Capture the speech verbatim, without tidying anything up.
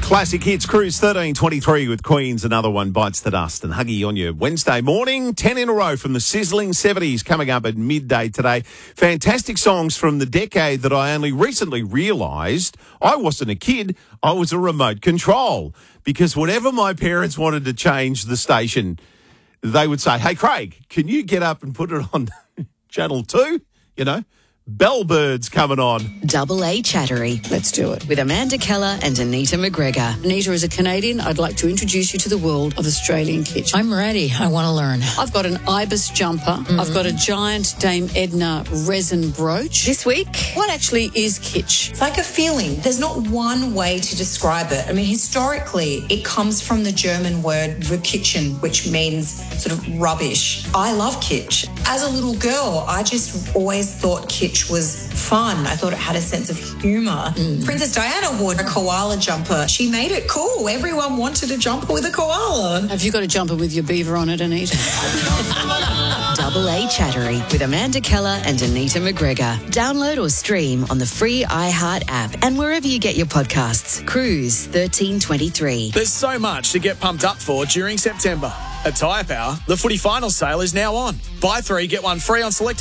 Classic Hits Cruise thirteen twenty-three with Queen's Another One Bites the Dust. And Huggy on your Wednesday morning, ten in a row from the sizzling seventies coming up at midday today. Fantastic songs from the decade that I only recently realised I wasn't a kid, I was a remote control. Because whenever my parents wanted to change the station, they would say, hey, Craig, can you get up and put it on channel two? You know, Bellbirds coming on. Double A Chattery. Let's do it. With Amanda Keller and Anita McGregor. Anita, as a Canadian, I'd like to introduce you to the world of Australian kitsch. I'm ready. I want to learn. I've got an Ibis jumper. Mm-hmm. I've got a giant Dame Edna resin brooch. This week, what actually is kitsch? It's like a feeling. There's not one way to describe it. I mean, historically, it comes from the German word verkitchen, which means sort of rubbish. I love kitsch. As a little girl, I just always thought kitsch was fun. I thought it had a sense of humour. Mm. Princess Diana wore a koala jumper. She made it cool. Everyone wanted a jumper with a koala. Have you got a jumper with your beaver on it, Anita? Double A Chattery with Amanda Keller and Anita McGregor. Download or stream on the free iHeart app and wherever you get your podcasts. Cruise thirteen twenty-three. There's so much to get pumped up for during September. At Tyre Power, the footy final sale is now on. Buy three, get one free on select